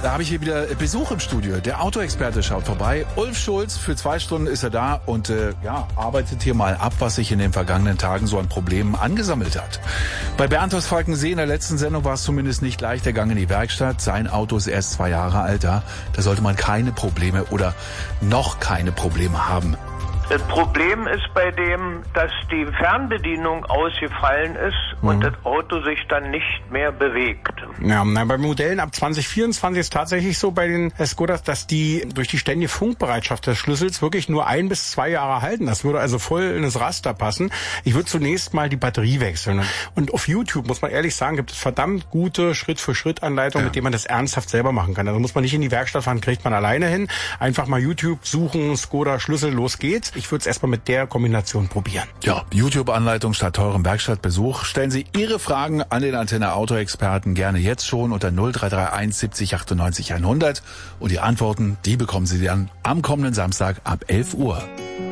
Da habe ich hier wieder Besuch im Studio. Der Autoexperte schaut vorbei. Ulf Schulz, für 2 Stunden ist er da und arbeitet hier mal ab, was sich in den vergangenen Tagen so an Problemen angesammelt hat. Bei Bernd aus Falkensee in der letzten Sendung war es zumindest nicht leicht, der Gang in die Werkstatt. Sein Auto ist erst 2 Jahre alt. Da sollte man keine Probleme oder noch keine Probleme haben. Das Problem ist bei dem, dass die Fernbedienung ausgefallen ist und das Auto sich dann nicht mehr bewegt. Ja, bei Modellen ab 2024 ist tatsächlich so bei den Skodas, dass die durch die ständige Funkbereitschaft des Schlüssels wirklich nur 1 bis 2 Jahre halten. Das würde also voll in das Raster passen. Ich würde zunächst mal die Batterie wechseln. Und auf YouTube, muss man ehrlich sagen, gibt es verdammt gute Schritt-für-Schritt-Anleitungen, mit denen man das ernsthaft selber machen kann. Also muss man nicht in die Werkstatt fahren, kriegt man alleine hin. Einfach mal YouTube suchen, Skoda Schlüssel, los geht's. Ich würde es erstmal mit der Kombination probieren. Ja, YouTube-Anleitung statt teurem Werkstattbesuch. Stellen Sie Ihre Fragen an den Antenne Auto-Experten gerne jetzt schon unter 0331 70 98 100. Und die Antworten, die bekommen Sie dann am kommenden Samstag ab 11 Uhr.